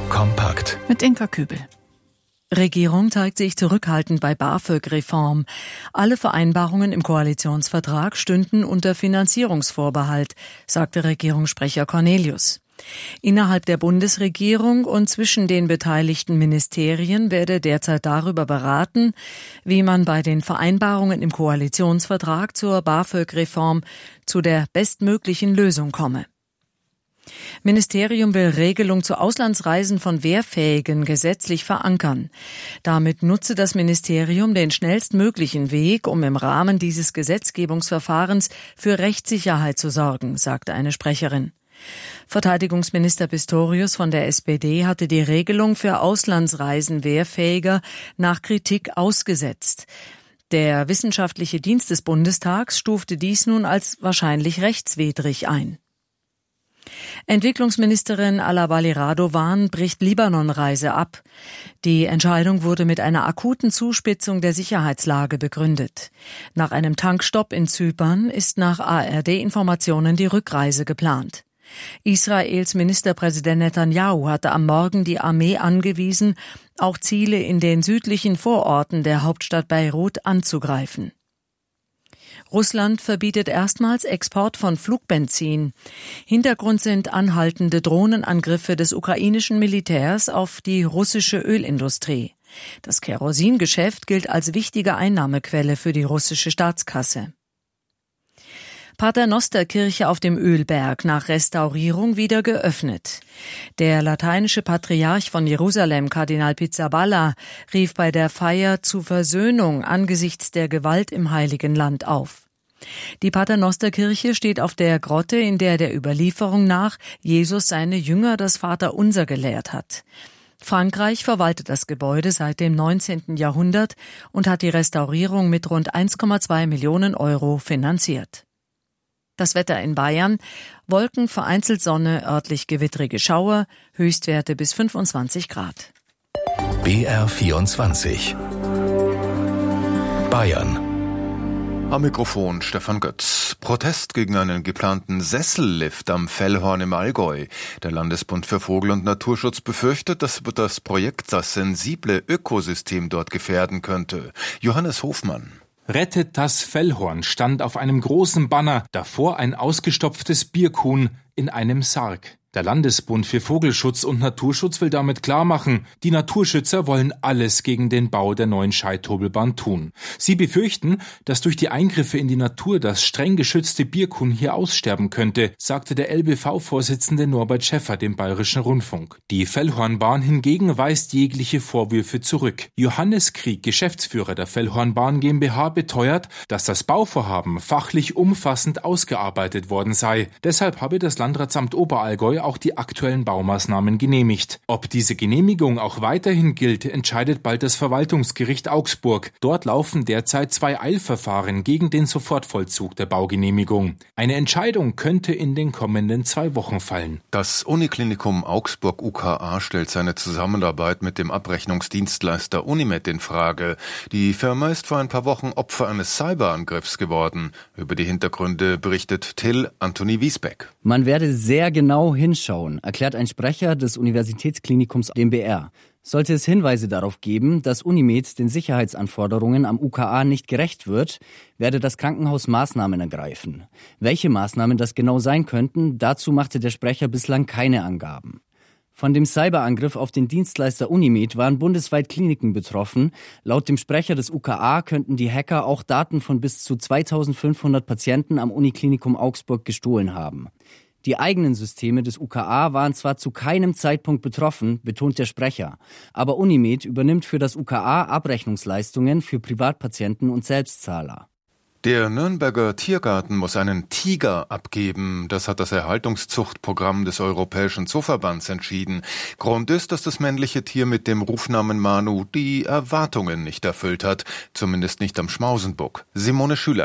kompakt. Mit Inka Kübel. Regierung zeigt sich zurückhaltend bei BAföG-Reform. Alle Vereinbarungen im Koalitionsvertrag stünden unter Finanzierungsvorbehalt, sagte Regierungssprecher Cornelius. Innerhalb der Bundesregierung und zwischen den beteiligten Ministerien werde derzeit darüber beraten, wie man bei den Vereinbarungen im Koalitionsvertrag zur BAföG-Reform zu der bestmöglichen Lösung komme. Ministerium will Regelung zu Auslandsreisen von Wehrfähigen gesetzlich verankern. Damit nutze das Ministerium den schnellstmöglichen Weg, um im Rahmen dieses Gesetzgebungsverfahrens für Rechtssicherheit zu sorgen, sagte eine Sprecherin. Verteidigungsminister Pistorius von der SPD hatte die Regelung für Auslandsreisen Wehrfähiger nach Kritik ausgesetzt. Der Wissenschaftliche Dienst des Bundestags stufte dies nun als wahrscheinlich rechtswidrig ein. Entwicklungsministerin Alabali Radovan bricht Libanon-Reise ab. Die Entscheidung wurde mit einer akuten Zuspitzung der Sicherheitslage begründet. Nach einem Tankstopp in Zypern ist nach ARD-Informationen die Rückreise geplant. Israels Ministerpräsident Netanyahu hatte am Morgen die Armee angewiesen, auch Ziele in den südlichen Vororten der Hauptstadt Beirut anzugreifen. Russland verbietet erstmals Export von Flugbenzin. Hintergrund sind anhaltende Drohnenangriffe des ukrainischen Militärs auf die russische Ölindustrie. Das Kerosingeschäft gilt als wichtige Einnahmequelle für die russische Staatskasse. Paternosterkirche auf dem Ölberg nach Restaurierung wieder geöffnet. Der lateinische Patriarch von Jerusalem, Kardinal Pizzaballa, rief bei der Feier zu Versöhnung angesichts der Gewalt im Heiligen Land auf. Die Paternosterkirche steht auf der Grotte, in der Überlieferung nach Jesus seine Jünger das Vaterunser gelehrt hat. Frankreich verwaltet das Gebäude seit dem 19. Jahrhundert und hat die Restaurierung mit rund 1,2 Millionen Euro finanziert. Das Wetter in Bayern: Wolken, vereinzelt Sonne, örtlich gewittrige Schauer, Höchstwerte bis 25 Grad. BR24 Bayern. Am Mikrofon Stefan Götz. Protest gegen einen geplanten Sessellift am Fellhorn im Allgäu. Der Landesbund für Vogel- und Naturschutz befürchtet, dass das Projekt das sensible Ökosystem dort gefährden könnte. Johannes Hofmann. Rettet das Fellhorn stand auf einem großen Banner, davor ein ausgestopftes Birkhuhn in einem Sarg. Der Landesbund für Vogelschutz und Naturschutz will damit klarmachen, die Naturschützer wollen alles gegen den Bau der neuen Scheithobelbahn tun. Sie befürchten, dass durch die Eingriffe in die Natur das streng geschützte Birkhuhn hier aussterben könnte, sagte der LBV-Vorsitzende Norbert Schäffer dem Bayerischen Rundfunk. Die Fellhornbahn hingegen weist jegliche Vorwürfe zurück. Johannes Krieg, Geschäftsführer der Fellhornbahn GmbH, beteuert, dass das Bauvorhaben fachlich umfassend ausgearbeitet worden sei. Deshalb habe das Landratsamt Oberallgäu auch die aktuellen Baumaßnahmen genehmigt. Ob diese Genehmigung auch weiterhin gilt, entscheidet bald das Verwaltungsgericht Augsburg. Dort laufen derzeit 2 Eilverfahren gegen den Sofortvollzug der Baugenehmigung. Eine Entscheidung könnte in den kommenden 2 Wochen fallen. Das Uniklinikum Augsburg UKA stellt seine Zusammenarbeit mit dem Abrechnungsdienstleister Unimed in Frage. Die Firma ist vor ein paar Wochen Opfer eines Cyberangriffs geworden. Über die Hintergründe berichtet Till Anthony Wiesbeck. Man werde sehr genau hinschauen, erklärt ein Sprecher des Universitätsklinikums dem BR. Sollte es Hinweise darauf geben, dass Unimed den Sicherheitsanforderungen am UKA nicht gerecht wird, werde das Krankenhaus Maßnahmen ergreifen. Welche Maßnahmen das genau sein könnten, dazu machte der Sprecher bislang keine Angaben. Von dem Cyberangriff auf den Dienstleister Unimed waren bundesweit Kliniken betroffen. Laut dem Sprecher des UKA könnten die Hacker auch Daten von bis zu 2500 Patienten am Uniklinikum Augsburg gestohlen haben. Die eigenen Systeme des UKA waren zwar zu keinem Zeitpunkt betroffen, betont der Sprecher, aber Unimed übernimmt für das UKA Abrechnungsleistungen für Privatpatienten und Selbstzahler. Der Nürnberger Tiergarten muss einen Tiger abgeben. Das hat das Erhaltungszuchtprogramm des Europäischen Zooverbands entschieden. Grund ist, dass das männliche Tier mit dem Rufnamen Manu die Erwartungen nicht erfüllt hat, zumindest nicht am Schmausenbuck. Simone Schülern.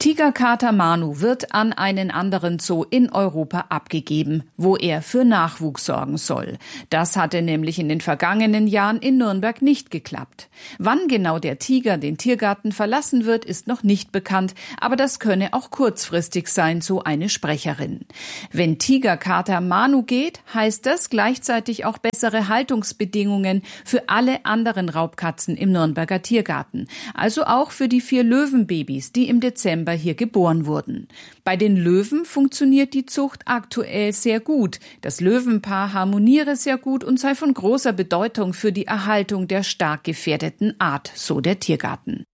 Tigerkater Manu wird an einen anderen Zoo in Europa abgegeben, wo er für Nachwuchs sorgen soll. Das hatte nämlich in den vergangenen Jahren in Nürnberg nicht geklappt. Wann genau der Tiger den Tiergarten verlassen wird, ist noch nicht bekannt, aber das könne auch kurzfristig sein, so eine Sprecherin. Wenn Tigerkater Manu geht, heißt das gleichzeitig auch bessere Haltungsbedingungen für alle anderen Raubkatzen im Nürnberger Tiergarten, also auch für die 4 Löwenbabys, die im Dezember hier geboren wurden. Bei den Löwen funktioniert die Zucht aktuell sehr gut. Das Löwenpaar harmoniere sehr gut und sei von großer Bedeutung für die Erhaltung der stark gefährdeten Art, so der Tiergarten.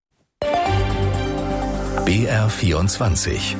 BR24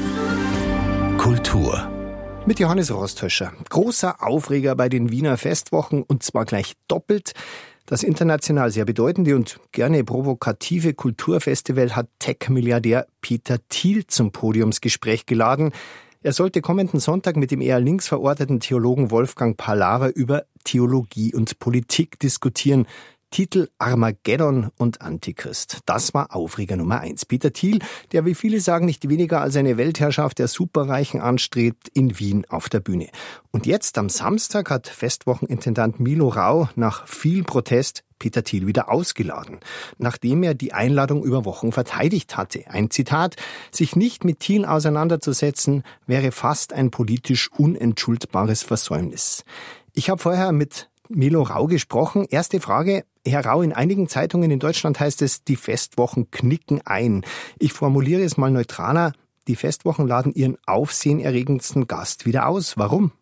Kultur mit Johannes Rosthöscher. Großer Aufreger bei den Wiener Festwochen und zwar gleich doppelt. Das international sehr bedeutende und gerne provokative Kulturfestival hat Tech-Milliardär Peter Thiel zum Podiumsgespräch geladen. Er sollte kommenden Sonntag mit dem eher links verorteten Theologen Wolfgang Pahlaver über Theologie und Politik diskutieren. Titel Armageddon und Antichrist. Das war Aufreger Nummer 1. Peter Thiel, der wie viele sagen nicht weniger als eine Weltherrschaft der Superreichen anstrebt, in Wien auf der Bühne. Und jetzt am Samstag hat Festwochenintendant Milo Rau nach viel Protest Peter Thiel wieder ausgeladen, nachdem er die Einladung über Wochen verteidigt hatte. Ein Zitat: Sich nicht mit Thiel auseinanderzusetzen, wäre fast ein politisch unentschuldbares Versäumnis. Ich habe vorher mit Milo Rau gesprochen. Erste Frage, Herr Rau, in einigen Zeitungen in Deutschland heißt es, die Festwochen knicken ein. Ich formuliere es mal neutraler, die Festwochen laden ihren aufsehenerregendsten Gast wieder aus. Warum?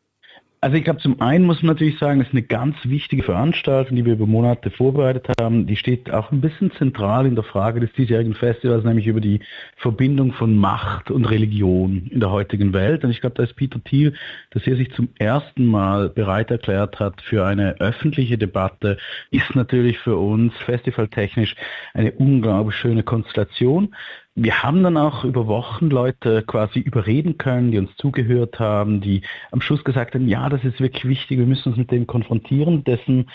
Also ich glaube, zum einen muss man natürlich sagen, das ist eine ganz wichtige Veranstaltung, die wir über Monate vorbereitet haben. Die steht auch ein bisschen zentral in der Frage des diesjährigen Festivals, nämlich über die Verbindung von Macht und Religion in der heutigen Welt. Und ich glaube, da ist Peter Thiel, dass er sich zum ersten Mal bereit erklärt hat für eine öffentliche Debatte, ist natürlich für uns festivaltechnisch eine unglaublich schöne Konstellation. Wir haben dann auch über Wochen Leute quasi überreden können, die uns zugehört haben, die am Schluss gesagt haben, ja, das ist wirklich wichtig, wir müssen uns mit dem konfrontieren.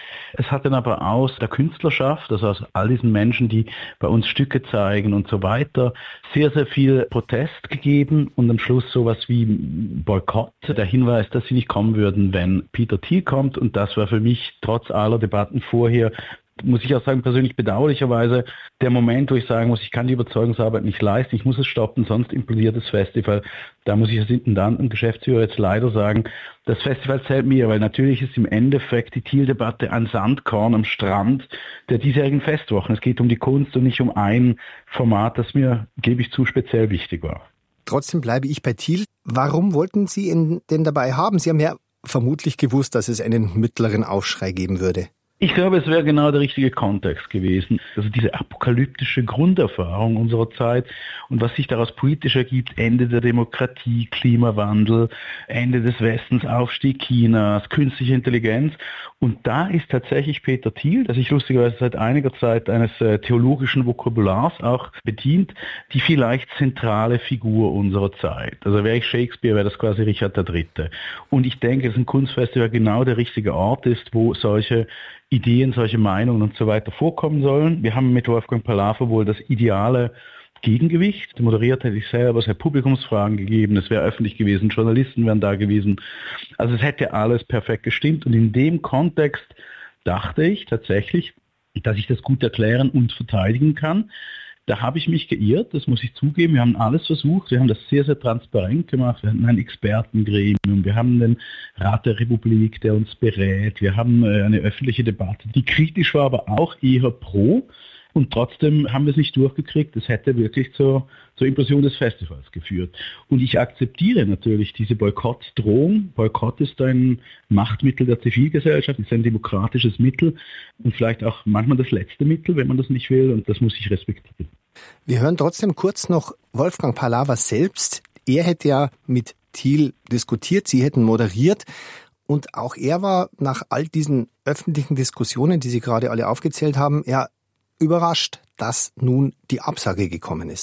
Es hat dann aber aus der Künstlerschaft, also aus all diesen Menschen, die bei uns Stücke zeigen und so weiter, sehr, sehr viel Protest gegeben und am Schluss sowas wie Boykott. Der Hinweis, dass sie nicht kommen würden, wenn Peter Thiel kommt, und das war für mich trotz aller Debatten vorher, muss ich auch sagen, persönlich bedauerlicherweise der Moment, wo ich sagen muss, ich kann die Überzeugungsarbeit nicht leisten, ich muss es stoppen, sonst implodiert das Festival. Da muss ich als Intendant und Geschäftsführer jetzt leider sagen, das Festival zählt mir, weil natürlich ist im Endeffekt die Thiel-Debatte ein Sandkorn am Strand der diesjährigen Festwochen. Es geht um die Kunst und nicht um ein Format, das mir, gebe ich zu, speziell wichtig war. Trotzdem bleibe ich bei Thiel. Warum wollten Sie ihn denn dabei haben? Sie haben ja vermutlich gewusst, dass es einen mittleren Aufschrei geben würde. Ich glaube, es wäre genau der richtige Kontext gewesen. Also diese apokalyptische Grunderfahrung unserer Zeit und was sich daraus politisch ergibt, Ende der Demokratie, Klimawandel, Ende des Westens, Aufstieg Chinas, künstliche Intelligenz. Und da ist tatsächlich Peter Thiel, der sich lustigerweise seit einiger Zeit eines theologischen Vokabulars auch bedient, die vielleicht zentrale Figur unserer Zeit. Also wäre ich Shakespeare, wäre das quasi Richard III. Und ich denke, dass ein Kunstfestival genau der richtige Ort ist, wo solche Ideen, solche Meinungen und so weiter vorkommen sollen. Wir haben mit Wolfgang Pahlaver wohl das ideale Gegengewicht. Moderiert hätte ich selber, es hätte Publikumsfragen gegeben, es wäre öffentlich gewesen, Journalisten wären da gewesen. Also es hätte alles perfekt gestimmt. Und in dem Kontext dachte ich tatsächlich, dass ich das gut erklären und verteidigen kann. Da habe ich mich geirrt, das muss ich zugeben. Wir haben alles versucht, wir haben das sehr, sehr transparent gemacht. Wir hatten ein Expertengremium, wir haben den Rat der Republik, der uns berät. Wir haben eine öffentliche Debatte, die kritisch war, aber auch eher pro. Und trotzdem haben wir es nicht durchgekriegt. Das hätte wirklich zur Implosion des Festivals geführt. Und ich akzeptiere natürlich diese Boykottdrohung. Boykott ist ein Machtmittel der Zivilgesellschaft, ist ein demokratisches Mittel und vielleicht auch manchmal das letzte Mittel, wenn man das nicht will. Und das muss ich respektieren. Wir hören trotzdem kurz noch Wolfgang Pahlaver selbst. Er hätte ja mit Thiel diskutiert, Sie hätten moderiert. Und auch er war nach all diesen öffentlichen Diskussionen, die Sie gerade alle aufgezählt haben, überrascht, dass nun die Absage gekommen ist.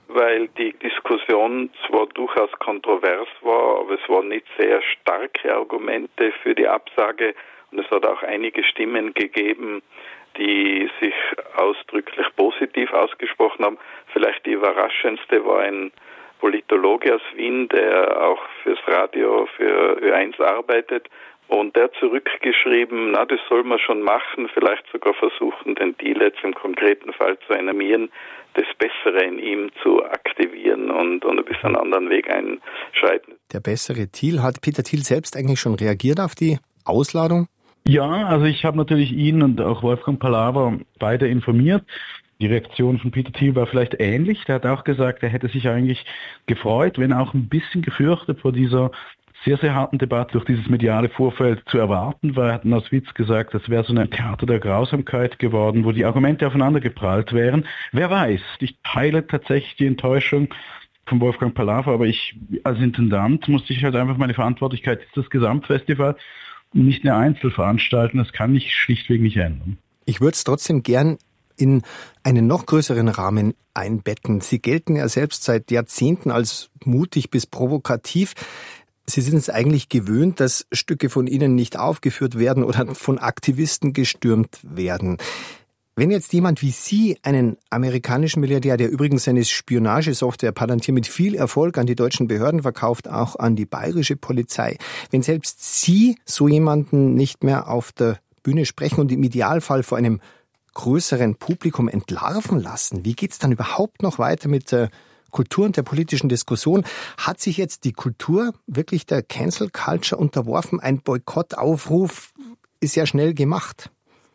weil die Diskussion zwar durchaus kontrovers war, aber es waren nicht sehr starke Argumente für die Absage und es hat auch einige Stimmen gegeben, die sich ausdrücklich positiv ausgesprochen haben. Vielleicht die überraschendste war ein Politologe aus Wien, der auch fürs Radio, für Ö1 arbeitet. Und der hat zurückgeschrieben, das soll man schon machen, vielleicht sogar versuchen, den Deal jetzt im konkreten Fall zu animieren, das Bessere in ihm zu aktivieren und ein bisschen einen anderen Weg einschreiten. Der bessere Thiel, hat Peter Thiel selbst eigentlich schon reagiert auf die Ausladung? Ja, also ich habe natürlich ihn und auch Wolfgang Palaver beide informiert. Die Reaktion von Peter Thiel war vielleicht ähnlich. Der hat auch gesagt, er hätte sich eigentlich gefreut, wenn auch ein bisschen gefürchtet vor dieser sehr, sehr harten Debatte durch dieses mediale Vorfeld zu erwarten war. Er hat aus Witz gesagt, das wäre so ein Theater der Grausamkeit geworden, wo die Argumente aufeinander geprallt wären. Wer weiß, ich teile tatsächlich die Enttäuschung von Wolfgang Palaver, aber ich als Intendant musste ich halt einfach meine Verantwortlichkeit, ist das Gesamtfestival, nicht eine Einzelveranstaltung, das kann ich schlichtweg nicht ändern. Ich würde es trotzdem gern in einen noch größeren Rahmen einbetten. Sie gelten ja selbst seit Jahrzehnten als mutig bis provokativ. Sie sind es eigentlich gewöhnt, dass Stücke von Ihnen nicht aufgeführt werden oder von Aktivisten gestürmt werden. Wenn jetzt jemand wie Sie einen amerikanischen Milliardär, der übrigens seine Spionagesoftware Palantir mit viel Erfolg an die deutschen Behörden verkauft, auch an die bayerische Polizei, wenn selbst Sie so jemanden nicht mehr auf der Bühne sprechen und im Idealfall vor einem größeren Publikum entlarven lassen, wie geht's dann überhaupt noch weiter mit der Kultur und der politischen Diskussion? Hat sich jetzt die Kultur wirklich der Cancel Culture unterworfen? Ein Boykottaufruf ist ja schnell gemacht.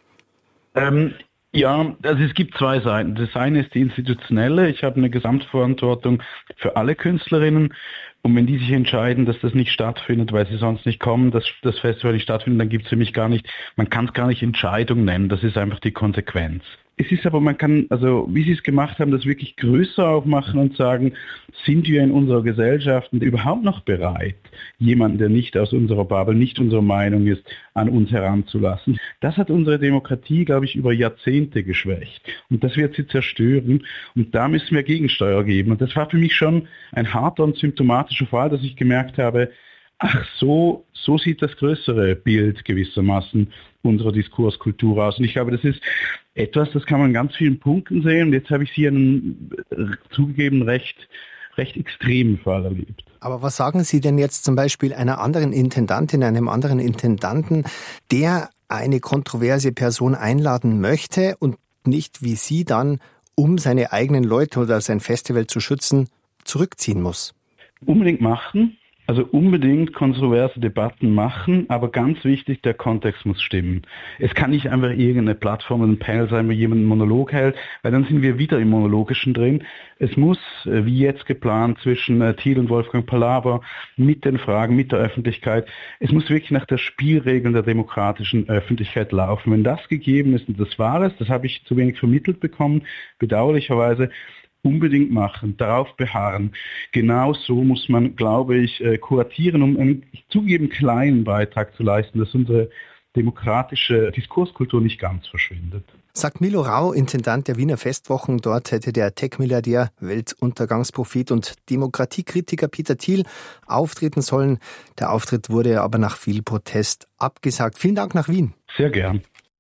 Ja, also es gibt zwei Seiten. Das eine ist die institutionelle. Ich habe eine Gesamtverantwortung für alle Künstlerinnen. Und wenn die sich entscheiden, dass das nicht stattfindet, weil sie sonst nicht kommen, dass das Festival nicht stattfindet, dann gibt es für mich gar nicht, man kann es gar nicht Entscheidung nennen, das ist einfach die Konsequenz. Es ist aber, man kann, also wie Sie es gemacht haben, das wirklich größer aufmachen und sagen, sind wir in unserer Gesellschaft überhaupt noch bereit, jemanden, der nicht aus unserer Bubble, nicht unserer Meinung ist, an uns heranzulassen. Das hat unsere Demokratie, glaube ich, über Jahrzehnte geschwächt. Und das wird sie zerstören. Und da müssen wir Gegensteuer geben. Und das war für mich schon ein harter und symptomatischer Fall, dass ich gemerkt habe, ach so sieht das größere Bild gewissermaßen unserer Diskurskultur aus. Und ich glaube, das ist etwas, das kann man in ganz vielen Punkten sehen. Und jetzt habe ich hier einen zugegeben recht extremen Fall erlebt. Aber was sagen Sie denn jetzt zum Beispiel einer anderen Intendantin, einem anderen Intendanten, der eine kontroverse Person einladen möchte und nicht wie Sie dann, um seine eigenen Leute oder sein Festival zu schützen, zurückziehen muss? Unbedingt machen. Also unbedingt kontroverse Debatten machen, aber ganz wichtig, der Kontext muss stimmen. Es kann nicht einfach irgendeine Plattform oder ein Panel sein, wo jemand einen Monolog hält, weil dann sind wir wieder im Monologischen drin. Es muss, wie jetzt geplant, zwischen Thiel und Wolfgang Palaver mit den Fragen, mit der Öffentlichkeit, es muss wirklich nach der Spielregeln der demokratischen Öffentlichkeit laufen. Wenn das gegeben ist, und das war es, das habe ich zu wenig vermittelt bekommen, bedauerlicherweise, unbedingt machen, darauf beharren. Genau so muss man, glaube ich, kuratieren, um einen zugegeben kleinen Beitrag zu leisten, dass unsere demokratische Diskurskultur nicht ganz verschwindet. Sagt Milo Rau, Intendant der Wiener Festwochen. Dort hätte der Tech-Milliardär, Weltuntergangsprophet und Demokratiekritiker Peter Thiel auftreten sollen. Der Auftritt wurde aber nach viel Protest abgesagt. Vielen Dank nach Wien. Sehr gern.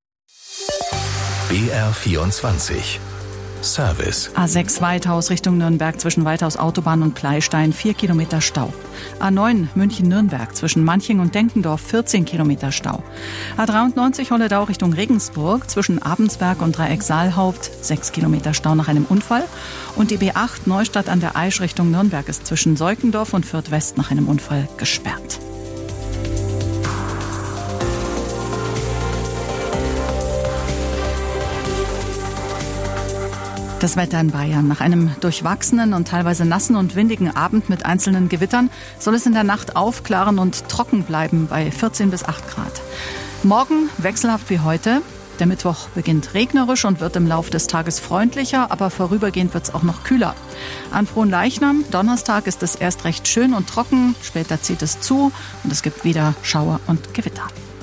BR24 Service. A6 Weithaus Richtung Nürnberg zwischen Weithaus Autobahn und Pleistein 4 Kilometer Stau. A9 München-Nürnberg zwischen Manching und Denkendorf 14 Kilometer Stau. A93 Holledau Richtung Regensburg zwischen Abensberg und Dreieck Saalhaupt 6 Kilometer Stau nach einem Unfall. Und die B8 Neustadt an der Aisch Richtung Nürnberg ist zwischen Seukendorf und Fürth West nach einem Unfall gesperrt. Das Wetter in Bayern. Nach einem durchwachsenen und teilweise nassen und windigen Abend mit einzelnen Gewittern soll es in der Nacht aufklaren und trocken bleiben bei 14 bis 8 Grad. Morgen wechselhaft wie heute. Der Mittwoch beginnt regnerisch und wird im Laufe des Tages freundlicher, aber vorübergehend wird es auch noch kühler. An Fronleichnam, Donnerstag, ist es erst recht schön und trocken, später zieht es zu und es gibt wieder Schauer und Gewitter.